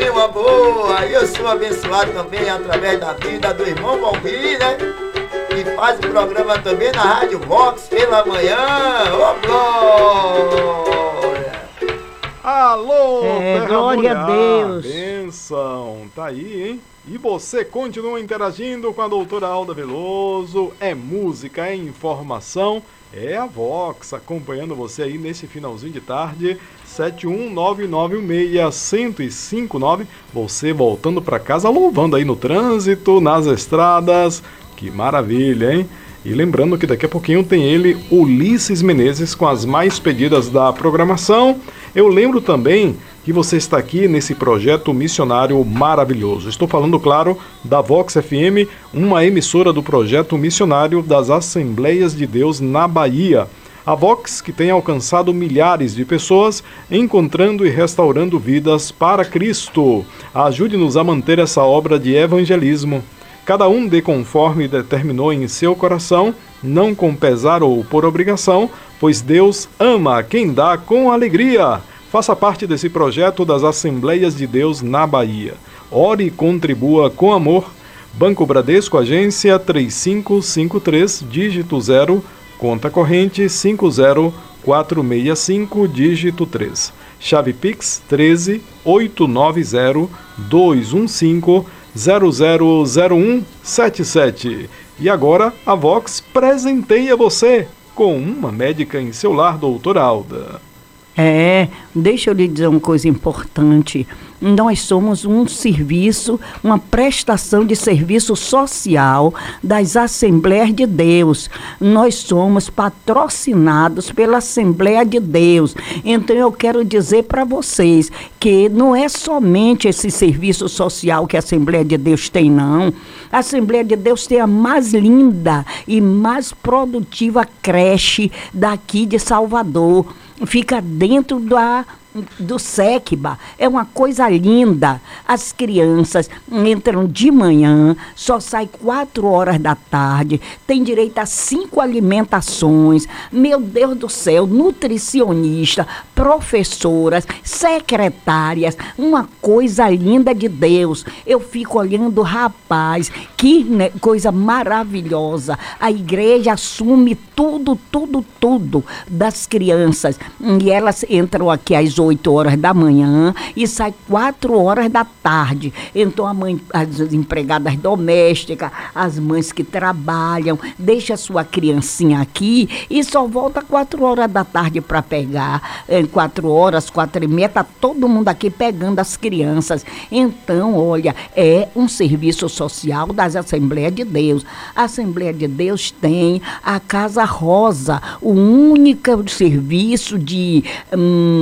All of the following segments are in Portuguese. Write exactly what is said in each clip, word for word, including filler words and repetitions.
aí, uma boa. Eu sou abençoado também através da vida do irmão Valmir, né? Que faz o programa também na Rádio Vox pela manhã. Ô, glória! Alô, é, terra glória mulher. A Deus. Benção, tá aí, hein? E você continua interagindo com a doutora Alda Veloso. É música, é informação, é a Vox acompanhando você aí nesse finalzinho de tarde. sete um nove nove um seis, um zero cinco nove. Você voltando para casa, louvando aí no trânsito, nas estradas. Que maravilha, hein? E lembrando que daqui a pouquinho tem ele, Ulisses Menezes, com as mais pedidas da programação. Eu lembro também que você está aqui nesse projeto missionário maravilhoso. Estou falando, claro, da Vox F M, uma emissora do projeto missionário das Assembleias de Deus na Bahia. A Vox, que tem alcançado milhares de pessoas, encontrando e restaurando vidas para Cristo. Ajude-nos a manter essa obra de evangelismo. Cada um dê conforme determinou em seu coração, não com pesar ou por obrigação, pois Deus ama quem dá com alegria. Faça parte desse projeto das Assembleias de Deus na Bahia. Ore e contribua com amor. Banco Bradesco, agência três cinco cinco três, dígito zero, conta corrente cinco zero quatro seis cinco, dígito três. Chave Pix treze oito nove zero dois um cinco zero zero zero um sete sete. E agora a Vox presenteia você com uma médica em seu lar, doutora Alda. É, deixa eu lhe dizer uma coisa importante. Nós somos um serviço, uma prestação de serviço social das Assembleias de Deus. Nós somos patrocinados pela Assembleia de Deus. Então eu quero dizer para vocês que não é somente esse serviço social que a Assembleia de Deus tem, não. A Assembleia de Deus tem a mais linda e mais produtiva creche daqui de Salvador. Fica dentro da, do SECBA. É uma coisa linda. As crianças entram de manhã, só saem quatro horas da tarde, tem direito a cinco alimentações. Meu Deus do céu, nutricionista, professoras, secretárias, uma coisa linda de Deus. Eu fico olhando, rapaz, que né, coisa maravilhosa. A igreja assume tudo, tudo, tudo das crianças. E elas entram aqui às oito horas da manhã e saem quatro horas da tarde. Então a mãe, as empregadas domésticas, as mães que trabalham, deixa a sua criancinha aqui e só volta quatro horas da tarde para pegar. Em quatro horas, quatro e meia, está todo mundo aqui pegando as crianças. Então, olha, é um serviço social das Assembleias de Deus. A Assembleia de Deus tem a Casa Rosa, o único serviço de... Hum,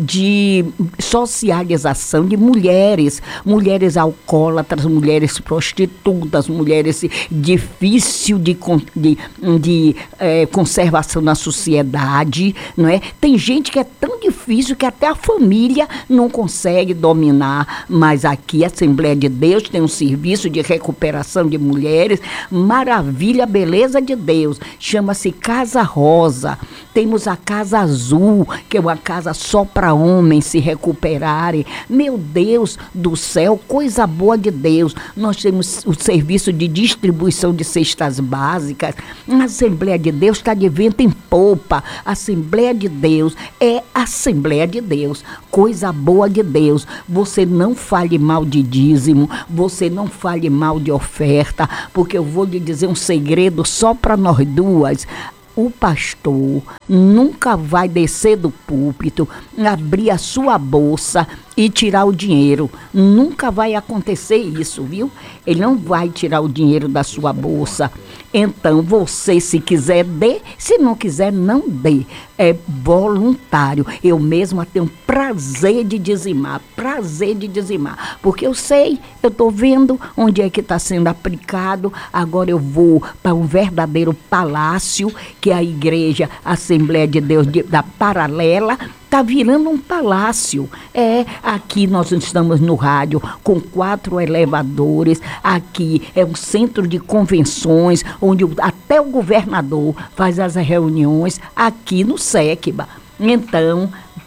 de socialização de mulheres, mulheres alcoólatras, mulheres prostitutas, mulheres difícil de, de, de é, conservação na sociedade, não é? Tem gente que é tão difícil que até a família não consegue dominar, mas aqui a Assembleia de Deus tem um serviço de recuperação de mulheres, maravilha, beleza de Deus, chama-se Casa Rosa. Temos a Casa Azul, que é uma casa só para para homens se recuperarem. Meu Deus do céu, coisa boa de Deus. Nós temos o serviço de distribuição de cestas básicas. A Assembleia de Deus está de vento em polpa. A Assembleia de Deus é a Assembleia de Deus. Coisa boa de Deus. Você não fale mal de dízimo, você não fale mal de oferta, porque eu vou lhe dizer um segredo só para nós duas. O pastor nunca vai descer do púlpito, abrir a sua bolsa e tirar o dinheiro. Nunca vai acontecer isso, viu? Ele não vai tirar o dinheiro da sua bolsa. Então, você, se quiser, dê. Se não quiser, não dê. É voluntário. Eu mesma tenho prazer de dizimar, prazer de dizimar. Porque eu sei, eu estou vendo onde é que está sendo aplicado. Agora eu vou para um verdadeiro palácio, que é a igreja Assembleia de Deus de, da Paralela. Está virando um palácio. É, aqui nós estamos no rádio com quatro elevadores. Aqui é um centro de convenções, onde até o governador faz as reuniões aqui no SECBA. Então,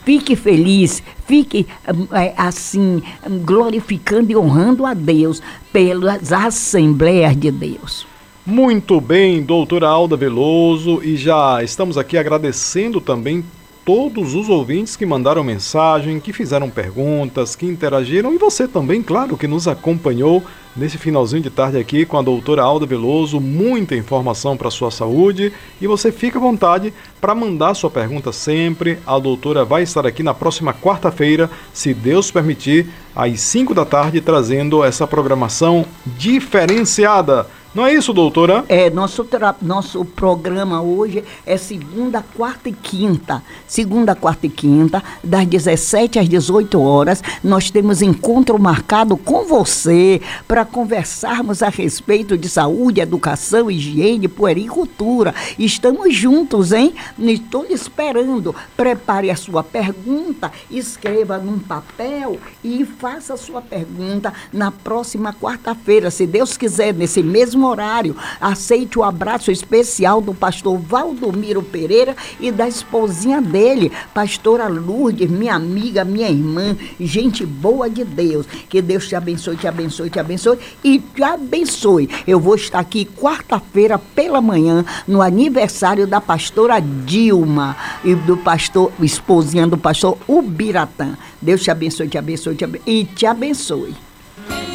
Fique feliz, fique assim, glorificando e honrando a Deus pelas Assembleias de Deus. Muito bem, doutora Alda Veloso, e já estamos aqui agradecendo também todos os ouvintes que mandaram mensagem, que fizeram perguntas, que interagiram, e você também, claro, que nos acompanhou nesse finalzinho de tarde aqui com a doutora Alda Veloso. Muita informação para a sua saúde, e você fica à vontade para mandar sua pergunta sempre. A doutora vai estar aqui na próxima quarta-feira, se Deus permitir, às cinco da tarde, trazendo essa programação diferenciada. Não é isso, doutora? É, nosso, tra... nosso programa hoje é segunda, quarta e quinta. Segunda, quarta e quinta, das dezessete às dezoito horas, nós temos encontro marcado com você para conversarmos a respeito de saúde, educação, higiene, puericultura. Estamos juntos, hein? Estou esperando. Prepare a sua pergunta, escreva num papel e faça a sua pergunta na próxima quarta-feira, se Deus quiser, nesse mesmo horário. Aceite o abraço especial do pastor Valdomiro Pereira e da esposinha dele, pastora Lourdes, minha amiga, minha irmã, gente boa de Deus. Que Deus te abençoe, te abençoe, te abençoe e te abençoe. Eu vou estar aqui quarta-feira pela manhã no aniversário da pastora Dilma e do pastor, esposinha do pastor Ubiratã. Deus te abençoe, te abençoe, te abençoe e te abençoe.